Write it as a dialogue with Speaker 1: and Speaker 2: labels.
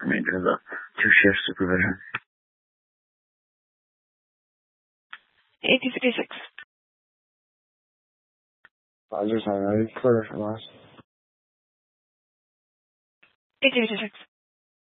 Speaker 1: remainder of the 2-shift supervision.
Speaker 2: 8256.
Speaker 3: Roger, sorry, clear for last.
Speaker 2: 8256.